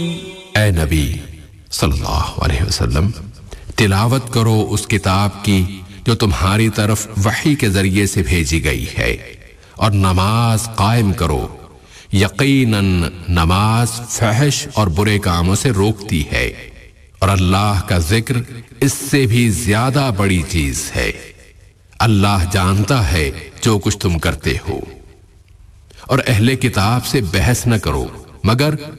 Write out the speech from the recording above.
ए नबी सल्लल्लाहु अलैहि वसल्लम, तिलावत करो उस किताब की जो तुम्हारी तरफ वही के जरिए से भेजी गई है, और नमाज कायम करो। यकीनन नमाज फहश और बुरे कामों से रोकती है, और अल्लाह का जिक्र इससे भी ज्यादा बड़ी चीज है। अल्लाह जानता है जो कुछ तुम करते हो। और अहले किताब से बहस न करो, मगर